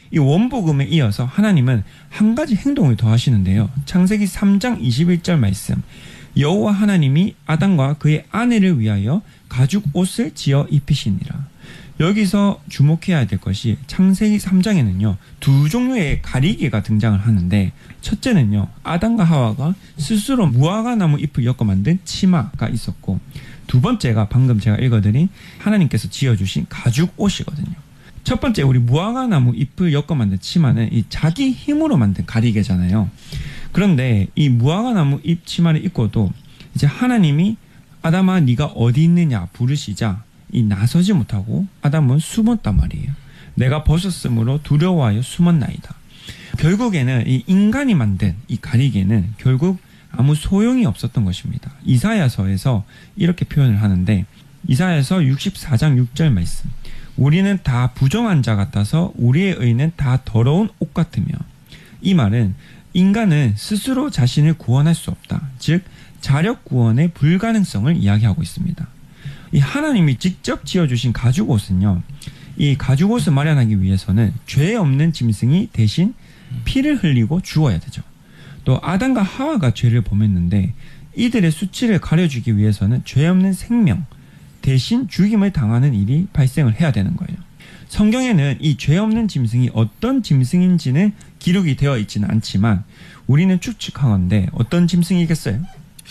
이 원복음에 이어서 하나님은 한 가지 행동을 더 하시는데요. 창세기 3장 21절 말씀. 여호와 하나님이 아담과 그의 아내를 위하여 가죽 옷을 지어 입히시니라. 여기서 주목해야 될 것이 창세기 3장에는요. 두 종류의 가리개가 등장을 하는데 첫째는요. 아담과 하와가 스스로 무화과 나무 잎을 엮어 만든 치마가 있었고 두 번째가 방금 제가 읽어드린 하나님께서 지어주신 가죽 옷이거든요. 첫 번째 우리 무화과 나무 잎을 엮어 만든 치마는 이 자기 힘으로 만든 가리개잖아요. 그런데 이 무화과 나무 잎 치마를 입고도 이제 하나님이 아담아 네가 어디 있느냐 부르시자 이 나서지 못하고 아담은 숨었단 말이에요. 내가 벗었으므로 두려워하여 숨었나이다. 결국에는 이 인간이 만든 이 가리개는 결국 아무 소용이 없었던 것입니다. 이사야서에서 이렇게 표현을 하는데 이사야서 64장 6절 말씀. 우리는 다 부정한 자 같아서 우리의 의는 다 더러운 옷 같으며 이 말은 인간은 스스로 자신을 구원할 수 없다. 즉 자력 구원의 불가능성을 이야기하고 있습니다. 이 하나님이 직접 지어주신 가죽옷은요. 이 가죽옷을 마련하기 위해서는 죄 없는 짐승이 대신 피를 흘리고 죽어야 되죠. 또 아담과 하와가 죄를 범했는데 이들의 수치를 가려주기 위해서는 죄 없는 생명 대신 죽임을 당하는 일이 발생을 해야 되는 거예요. 성경에는 이 죄 없는 짐승이 어떤 짐승인지는 기록이 되어 있지는 않지만 우리는 추측하건대 어떤 짐승이겠어요?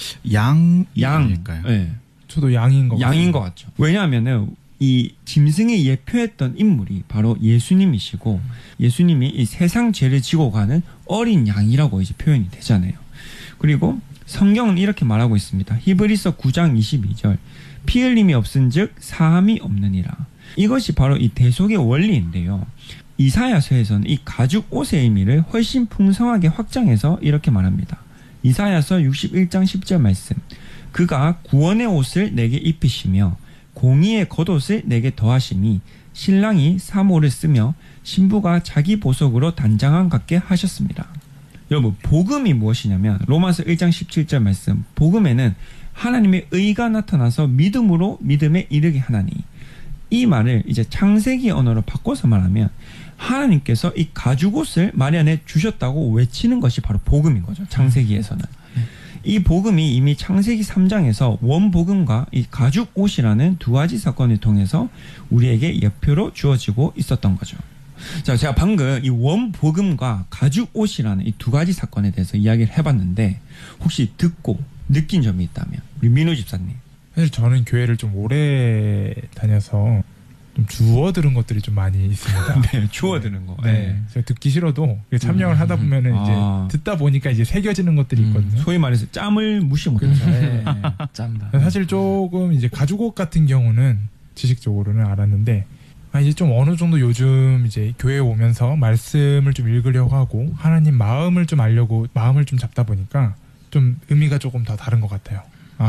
양일까요? 네. 저도 양인 것 같죠. 왜냐하면은 이 짐승이 예표했던 인물이 바로 예수님이시고 예수님이 이 세상 죄를 지고 가는 어린 양이라고 이제 표현이 되잖아요. 그리고 성경은 이렇게 말하고 있습니다. 히브리서 9장 22절 피 흘림이 없은즉 사함이 없느니라. 이것이 바로 이 대속의 원리인데요. 이사야서에서는 이 가죽 옷의 의미를 훨씬 풍성하게 확장해서 이렇게 말합니다. 이사야서 61장 10절 말씀. 그가 구원의 옷을 내게 입히시며 공의의 겉옷을 내게 더하심이 신랑이 사모를 쓰며 신부가 자기 보석으로 단장함 같게 하셨습니다. 여러분 복음이 무엇이냐면 로마서 1장 17절 말씀. 복음에는 하나님의 의가 나타나서 믿음으로 믿음에 이르게 하나니 이 말을 이제 창세기 언어로 바꿔서 말하면 하나님께서 이 가죽옷을 마련해 주셨다고 외치는 것이 바로 복음인 거죠. 창세기에서는. 이 복음이 이미 창세기 3장에서 원복음과 이 가죽옷이라는 두 가지 사건을 통해서 우리에게 예표로 주어지고 있었던 거죠. 자, 제가 방금 이 원복음과 가죽옷이라는 이 두 가지 사건에 대해서 이야기를 해봤는데 혹시 듣고 느낀 점이 있다면 우리 민호 집사님. 사실 저는 교회를 좀 오래 다녀서 좀 주워 들은 것들이 좀 많이 있습니다. 네, 주워 들은 거. 네. 제가 듣기 싫어도 참여를 하다 보면은 이제 듣다 보니까 이제 새겨지는 것들이 있거든요. 소위 말해서 짬을 무시 못하죠. 네. 짬다. 사실 조금 이제 가죽옷 같은 경우는 지식적으로는 알았는데 이제 좀 어느 정도 요즘 이제 교회에 오면서 말씀을 좀 읽으려고 하고 하나님 마음을 좀 알려고 마음을 좀 잡다 보니까 좀 의미가 조금 더 다른 것 같아요.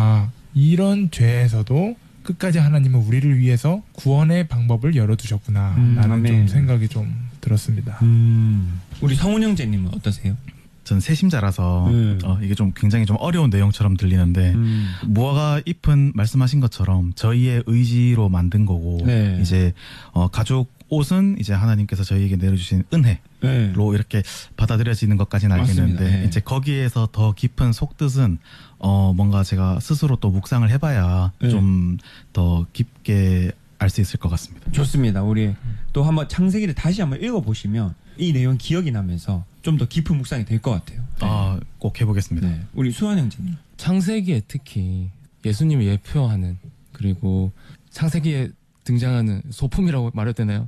이런 죄에서도 끝까지 하나님은 우리를 위해서 구원의 방법을 열어두셨구나 라는 좀 생각이 좀 들었습니다. 우리 성훈 형제님은 어떠세요? 전 세심자라서 이게 좀 굉장히 좀 어려운 내용처럼 들리는데 무화과 잎은 말씀하신 것처럼 저희의 의지로 만든 거고 네. 이제 가죽 옷은 이제 하나님께서 저희에게 내려주신 은혜로 이렇게 받아들여지는 것까지는 알겠는데 맞습니다. 네. 이제 거기에서 더 깊은 속뜻은 뭔가 제가 스스로 또 묵상을 해봐야 좀 더 깊게 알 수 있을 것 같습니다. 좋습니다. 우리 또 한번 창세기를 다시 한번 읽어보시면 이 내용 기억이 나면서 좀 더 깊은 묵상이 될 것 같아요. 네. 꼭 해보겠습니다. 네. 우리 수환 형제님. 창세기에 특히 예수님이 예표하는 그리고 창세기에 등장하는 소품이라고 말해도 되나요?